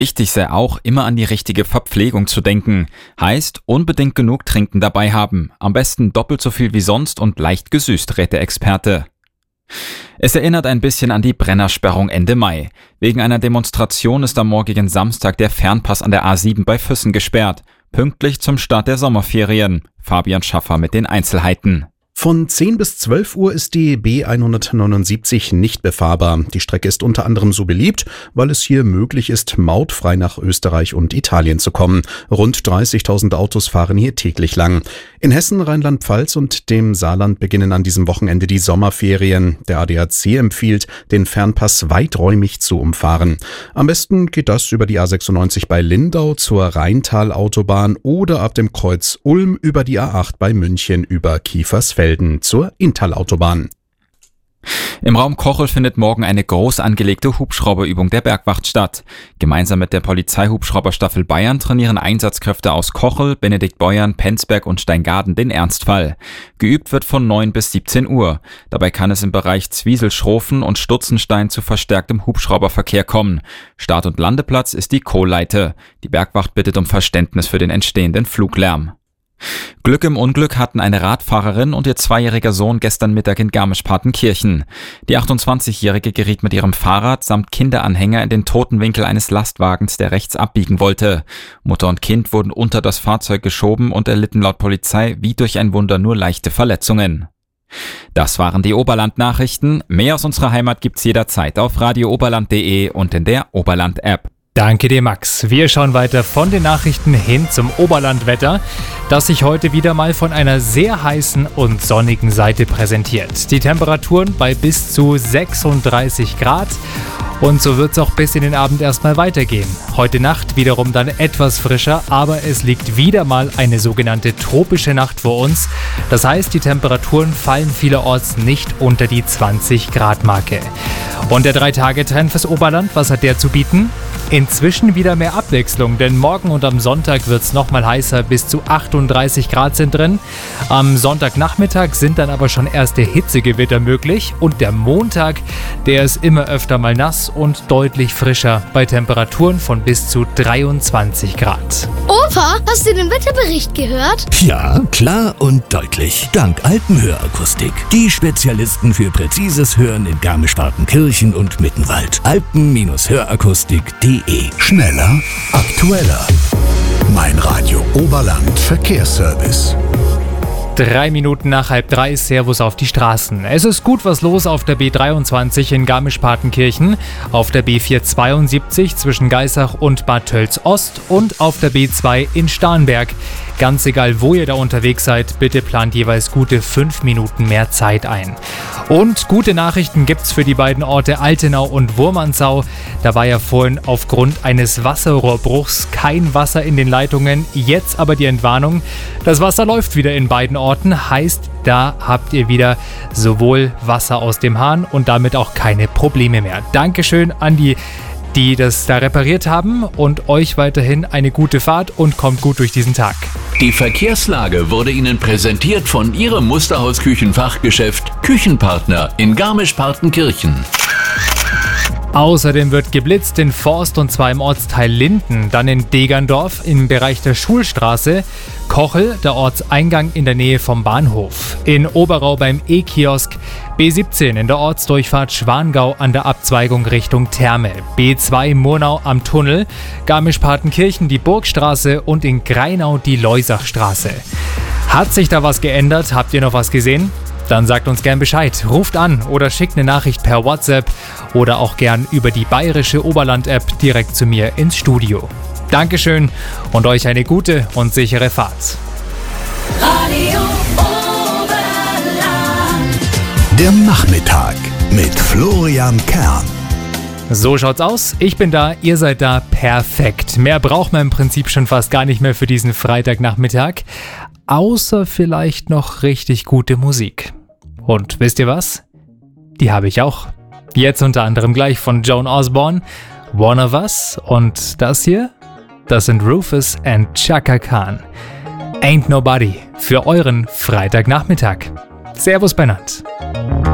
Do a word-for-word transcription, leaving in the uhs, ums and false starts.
Wichtig sei auch, immer an die richtige Verpflegung zu denken. Heißt, unbedingt genug Trinken dabei haben. Am besten doppelt so viel wie sonst und leicht gesüßt, rät der Experte. Es erinnert ein bisschen an die Brennersperrung Ende Mai. Wegen einer Demonstration ist am morgigen Samstag der Fernpass an der A sieben bei Füssen gesperrt. Pünktlich zum Start der Sommerferien. Fabian Schaffer mit den Einzelheiten. Von zehn bis zwölf Uhr ist die B hundertneunundsiebzig nicht befahrbar. Die Strecke ist unter anderem so beliebt, weil es hier möglich ist, mautfrei nach Österreich und Italien zu kommen. Rund dreißigtausend Autos fahren hier täglich lang. In Hessen, Rheinland-Pfalz und dem Saarland beginnen an diesem Wochenende die Sommerferien. Der A D A C empfiehlt, den Fernpass weiträumig zu umfahren. Am besten geht das über die A sechsundneunzig bei Lindau zur Rheintalautobahn oder ab dem Kreuz Ulm über die A acht bei München über Kiefersfelden zur Inntal-Autobahn. Im Raum Kochel findet morgen eine groß angelegte Hubschrauberübung der Bergwacht statt. Gemeinsam mit der Polizeihubschrauberstaffel Bayern trainieren Einsatzkräfte aus Kochel, Benediktbeuern, Penzberg und Steingaden den Ernstfall. Geübt wird von neun bis siebzehn Uhr. Dabei kann es im Bereich Zwieselschrofen und Stutzenstein zu verstärktem Hubschrauberverkehr kommen. Start- und Landeplatz ist die Kohleite. Die Bergwacht bittet um Verständnis für den entstehenden Fluglärm. Glück im Unglück hatten eine Radfahrerin und ihr zweijähriger Sohn gestern Mittag in Garmisch-Partenkirchen. Die achtundzwanzigjährige geriet mit ihrem Fahrrad samt Kinderanhänger in den toten Winkel eines Lastwagens, der rechts abbiegen wollte. Mutter und Kind wurden unter das Fahrzeug geschoben und erlitten laut Polizei wie durch ein Wunder nur leichte Verletzungen. Das waren die Oberland-Nachrichten. Mehr aus unserer Heimat gibt's jederzeit auf radio oberland punkt de und in der Oberland-App. Danke dir, Max. Wir schauen weiter von den Nachrichten hin zum Oberlandwetter, das sich heute wieder mal von einer sehr heißen und sonnigen Seite präsentiert. Die Temperaturen bei bis zu sechsunddreißig Grad und so wird es auch bis in den Abend erstmal weitergehen. Heute Nacht wiederum dann etwas frischer, aber es liegt wieder mal eine sogenannte tropische Nacht vor uns. Das heißt, die Temperaturen fallen vielerorts nicht unter die zwanzig Grad Marke. Und der drei-Tage-Trend fürs Oberland, was hat der zu bieten? Inzwischen wieder mehr Abwechslung, denn morgen und am Sonntag wird es nochmal heißer, bis zu achtunddreißig Grad sind drin. Am Sonntagnachmittag sind dann aber schon erste Hitzegewitter möglich und der Montag, der ist immer öfter mal nass und deutlich frischer bei Temperaturen von bis zu dreiundzwanzig Grad. Opa, hast du den Wetterbericht gehört? Ja, klar und deutlich. Dank Alpenhörakustik. Die Spezialisten für präzises Hören in Garmisch-Partenkirchen und Mittenwald. Alpen-Hörakustik punkt de. Schneller, aktueller. Mein Radio Oberland Verkehrsservice. Drei Minuten nach halb drei, Servus auf die Straßen. Es ist gut was los auf der B dreiundzwanzig in Garmisch-Partenkirchen, auf der B vierhundertzweiundsiebzig zwischen Geisach und Bad Tölz-Ost und auf der B zwei in Starnberg. Ganz egal, wo ihr da unterwegs seid, bitte plant jeweils gute fünf Minuten mehr Zeit ein. Und gute Nachrichten gibt's für die beiden Orte Altenau und Wurmansau. Da war ja vorhin aufgrund eines Wasserrohrbruchs kein Wasser in den Leitungen. Jetzt aber die Entwarnung. Das Wasser läuft wieder in beiden Orten. Heißt, da habt ihr wieder sowohl Wasser aus dem Hahn und damit auch keine Probleme mehr. Dankeschön an die, die das da repariert haben und euch weiterhin eine gute Fahrt und kommt gut durch diesen Tag. Die Verkehrslage wurde Ihnen präsentiert von Ihrem Musterhaus-Küchenfachgeschäft Küchenpartner in Garmisch-Partenkirchen. Außerdem wird geblitzt in Forst und zwar im Ortsteil Linden, dann in Degerndorf im Bereich der Schulstraße, Kochel, der Ortseingang in der Nähe vom Bahnhof, in Oberau beim E-Kiosk, B siebzehn in der Ortsdurchfahrt Schwangau an der Abzweigung Richtung Therme, B zwei Murnau am Tunnel, Garmisch-Partenkirchen die Burgstraße und in Greinau die Leusachstraße. Hat sich da was geändert? Habt ihr noch was gesehen? Dann sagt uns gern Bescheid, ruft an oder schickt eine Nachricht per WhatsApp oder auch gern über die bayerische Oberland-App direkt zu mir ins Studio. Dankeschön und euch eine gute und sichere Fahrt. Radio Oberland. Der Nachmittag mit Florian Kern. So schaut's aus. Ich bin da, ihr seid da. Perfekt. Mehr braucht man im Prinzip schon fast gar nicht mehr für diesen Freitagnachmittag. Außer vielleicht noch richtig gute Musik. Und wisst ihr was? Die habe ich auch. Jetzt unter anderem gleich von Joan Osborne, One of Us und das hier, das sind Rufus and Chaka Khan. Ain't Nobody für euren Freitagnachmittag. Servus Bernhard.